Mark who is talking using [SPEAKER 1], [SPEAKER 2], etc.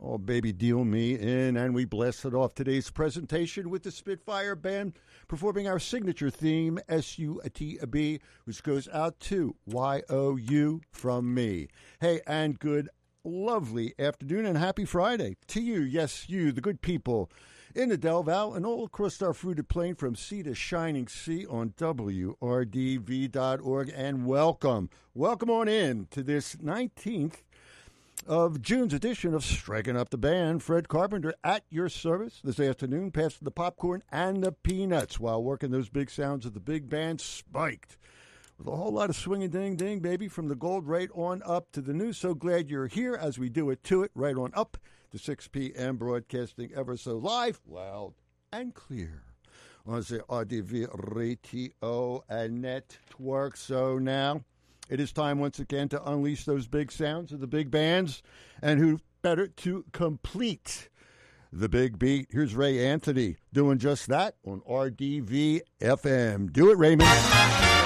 [SPEAKER 1] Oh, baby, deal me in. And we blasted off today's presentation with the Spitfire Band performing our signature theme, SUTB, which goes out to YOU from me. Hey, and good, lovely afternoon and happy Friday to you. Yes, you, the good people in the Del Val and all across our fruited plain from sea to shining sea on WRDV.org. And welcome on in to this 19th of June's edition of Striking Up the Band. Fred Carpenter at your service this afternoon, passing the popcorn and the peanuts while working those big sounds of the big band spiked with a whole lot of swinging ding, baby, from the gold right on up to the new. So glad you're here as we do it to it right on up to 6 p.m. broadcasting ever so live, loud, and clear on the RDV Radio and Network. So now it is time once again to unleash those big sounds of the big bands, and who better to complete the big beat? Here's Ray Anthony doing just that on RDV FM. Do it, Raymond.